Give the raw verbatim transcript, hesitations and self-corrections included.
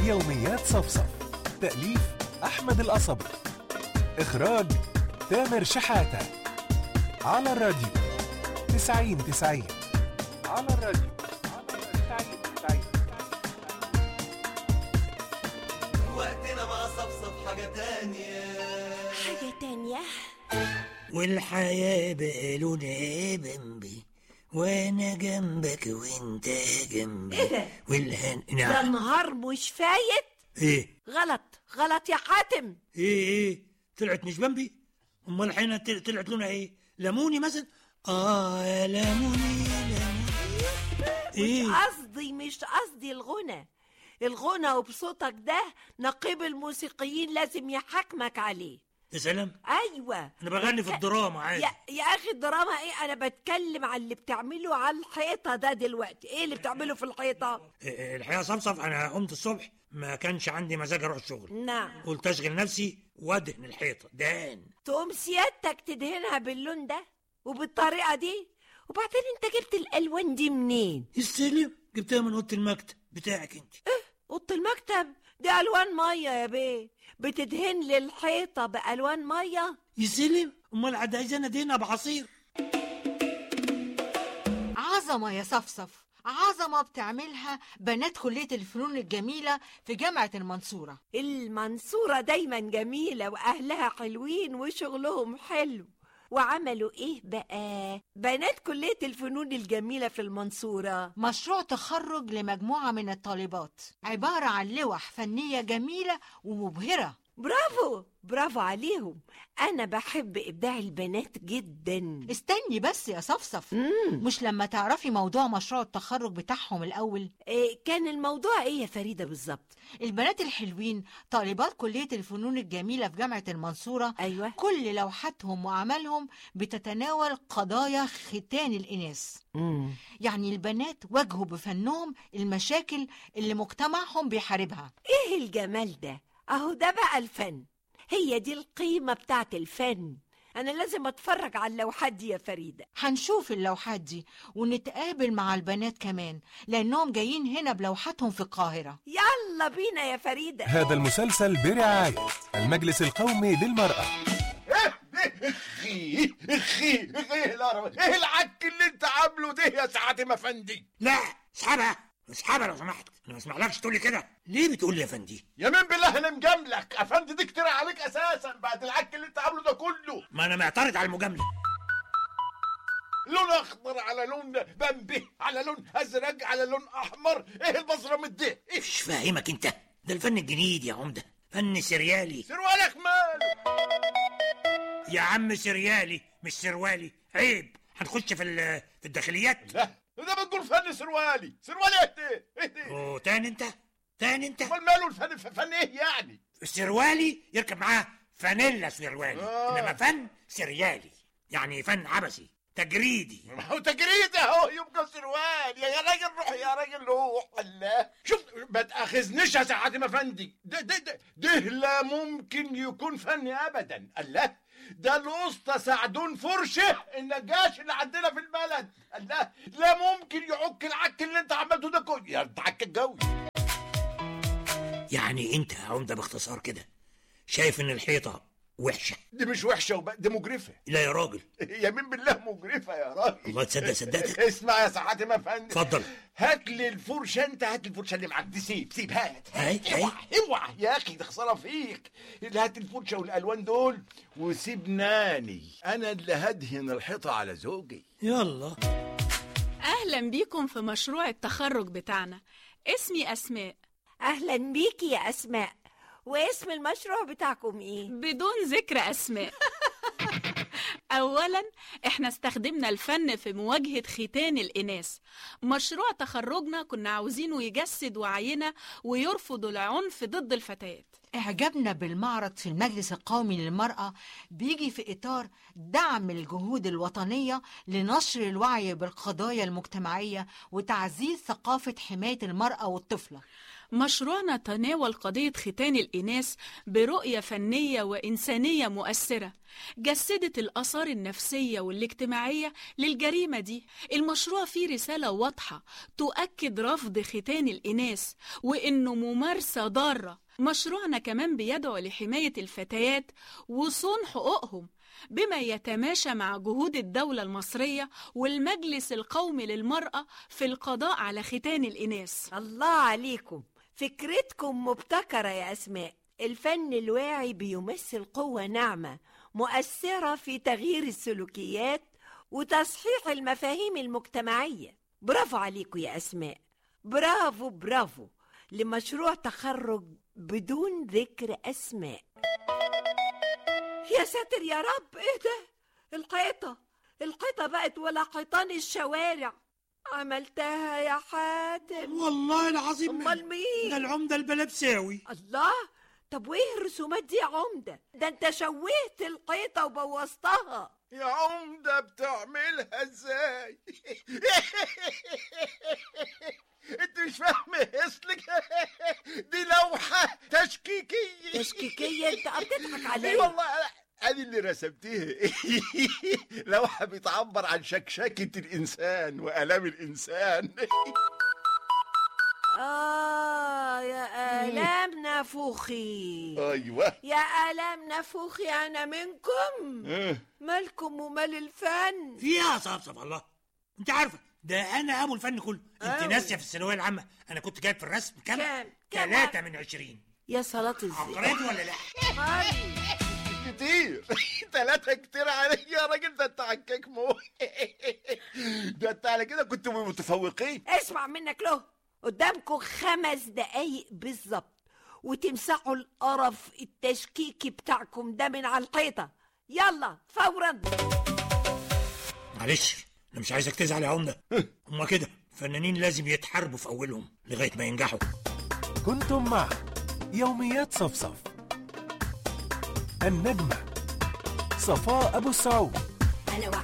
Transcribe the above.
يوميات صفصف. تأليف أحمد القصبي، إخراج تامر شحاتة. على الراديو تسعين تسعين. على الراديو تسعين تسعين. وقتنا مع صفصف حاجة تانية حاجة تانية. والحياة بقى لونها بمبي، وانا جنبك وانت جنبي. ايه ده؟ والهن ده نعم. نهار مش فايت. ايه غلط غلط يا حاتم. ايه ايه طلعت مش بمبي؟ امال الحين طلعت لونها ايه؟ ليموني مثلا؟ اه يا ليموني يا ليموني. ايه مش قصدي مش قصدي الغنى. الغنى وبصوتك ده نقيب الموسيقيين لازم يحاكمك عليه. يا سلام، ايوه انا بغني في الدراما عادي. يا, يا اخي الدراما ايه؟ انا بتكلم على اللي بتعمله على الحيطه ده دلوقتي. ايه اللي بتعمله في الحيطه؟ إيه الحقيقة صفصف، انا قمت الصبح ما كانش عندي مزاج اروح الشغل، نعم. قلت اشغل نفسي وادهن الحيطة دهن. تقوم سيادتك تدهنها باللون ده وبالطريقه دي؟ وبعدين انت جبت الالوان دي منين؟ السلم جبتها من اوضه المكتب بتاعك انت. ايه اوضه المكتب دي الوان ميه يا بيه؟ بتدهن لي الحيطه بالوان ميه؟ يسلم، امال عاد عايزانا دهنها بعصير؟ عظمة يا صفصف، عظمة بتعملها بنات كلية الفنون الجميلة في جامعة المنصورة. المنصورة دايما جميلة وأهلها حلوين وشغلهم حلو. وعملوا إيه بقى بنات كلية الفنون الجميلة في المنصورة؟ مشروع تخرج لمجموعة من الطالبات، عبارة عن لوح فنية جميلة ومبهرة. برافو برافو عليهم. أنا بحب إبداع البنات جدا. استني بس يا صفصف، مم. مش لما تعرفي موضوع مشروع التخرج بتاعهم الأول؟ إيه كان الموضوع إيه يا فريدة بالظبط؟ البنات الحلوين طالبات كلية الفنون الجميلة في جامعة المنصورة، أيوة. كل لوحاتهم وأعمالهم بتتناول قضايا ختان الإناث. مم. يعني البنات واجهوا بفنهم المشاكل اللي مجتمعهم بيحاربها. إيه الجمال ده؟ أهو ده بقى الفن، هي دي القيمة بتاعت الفن. أنا لازم أتفرج على اللوحات دي يا فريدة. هنشوف اللوحات دي ونتقابل مع البنات كمان، لأنهم جايين هنا بلوحاتهم في القاهرة. يلا بينا يا فريدة. هذا المسلسل برعاية المجلس القومي للمرأة. اخي اخي اخي العربي، ايه العك اللي انت عامله ده يا سعادة افندي؟ لا اسحبها اسحبها لو سمحت، انا ما اسمحلكش تقولي كده. ليه بتقول لي يا فندي؟ يمين بالله انا مجاملك، افندي دي كتير عليك اساسا بعد العك اللي انت عامله ده كله. ما انا معترض على المجامله. لون اخضر على لون بمبي على لون ازرق على لون احمر، ايه البصرة ده؟ إيه؟ مش فاهمك انت، ده الفن الجديد يا عمده، فن سريالي. سروالك ماله يا عم سريالي مش سروالي، عيب. هنخش في في الداخليات. لا ده بنقول فن سروالي. سروالي ايه ده؟ ايه ده؟ اوه تاني انت تاني انت امال ماله الفن؟ فن ايه يعني؟ السروالي يركب معاه فانيلا سروالي. آه. انما فن سريالي يعني فن عبثي تجريدي. ما هو تجريد اهو يبقى سروال. يا راجل روح يا راجل روح. الله شوف ما تاخذنيش يا سعادة افندي، ده ده ده ده لا ممكن يكون فن ابدا. الله ده الوسطى سعدون فرشه النجاش اللي عندنا في البلد. الله لا ممكن يعك العك اللي انت عملته ده كله. يا انت عك الجوي. يعني انت يا عمده باختصار كده شايف ان الحيطه وحشه؟ دي مش وحشه وبقى دي مجرفه. لا يا راجل، يمين بالله مجرفه يا راجل. الله تصدق صدقتك. اسمع يا سعادة افندي، اتفضل. هات لي الفرشه، انت هات الفرشه اللي معاك دي. سيب سيب هات هاي هاي اوعى اوعى يا اخي ده خساره فيك. اللي هات الفرشه والالوان دول وسيب ناني، انا اللي هدهن الحيطه على زوجي. يلا. أهلا بيكم في مشروع التخرج بتاعنا. اسمي أسماء. أهلا بيكي يا أسماء. واسم المشروع بتاعكم إيه؟ بدون ذكر أسماء. أولا احنا استخدمنا الفن في مواجهة ختان الإناث. مشروع تخرجنا كنا عاوزينه يجسد وعينا ويرفض العنف ضد الفتيات. إعجابنا بالمعرض في المجلس القومي للمرأة بيجي في إطار دعم الجهود الوطنية لنشر الوعي بالقضايا المجتمعية وتعزيز ثقافة حماية المرأة والطفلة. مشروعنا تناول قضية ختان الإناث برؤية فنية وإنسانية مؤثرة جسدت الآثار النفسية والاجتماعية للجريمة دي. المشروع فيه رسالة واضحة تؤكد رفض ختان الإناث وإنه ممارسة ضارة. مشروعنا كمان بيدعو لحماية الفتيات وصون حقوقهم بما يتماشى مع جهود الدولة المصرية والمجلس القومي للمرأة في القضاء على ختان الإناث. الله عليكم، فكرتكم مبتكرة يا أسماء. الفن الواعي بيمثل قوة ناعمة مؤثرة في تغيير السلوكيات وتصحيح المفاهيم المجتمعية. برافو عليكم يا أسماء، برافو برافو لمشروع تخرج بدون ذكر أسماء. يا ساتر يا رب، ايه ده؟ الحيطة الحيطة بقت ولا حيطان الشوارع. عملتها يا حاتم؟ والله العظيم. امال مين؟ ده العمدة البلبساوي. الله، طب وايه الرسومات دي يا عمدة؟ ده انت شوهت الحيطة وبوظتها. يا عمدة بتعملها ازاي؟ انت مش فاهم اصلك؟ دي لوحة تشكيكية. تشكيكية؟ انت بتضحك اي عليا. والله انا اللي رسمتها. لوحة بتعبر عن شكشكة الانسان والام الانسان. آه يا آلام نافوخي. ايوه يا آلام نافوخي، أنا منكم. اه. مالكم ومال الفن؟ فيها صفصف الله. انت عارفة ده انا ابو الفن كله. انت أوي. ناسية في الثانوية العامة انا كنت جايب في الرسم كام؟ كام؟ كام؟ ثلاثة من عشرين. يا صلاة الزين. عقريت ولا لا؟ هاي. كتير. ثلاثة كتير عليا يا راجل، ده انت عكاك موت. ده انت على كده كنت من المتفوقين. اسمع منك له، قدامكم خمس دقايق بالظبط وتمسحوا القرف التشكيكي بتاعكم ده من على الحيطة. يلا فورا. معلش انا مش عايزك تزعل يا عمدة. هما كده فنانين لازم يتحاربوا في اولهم لغاية ما ينجحوا. كنتم مع يوميات صفصف. النجمة صفاء أبو السعود. أنا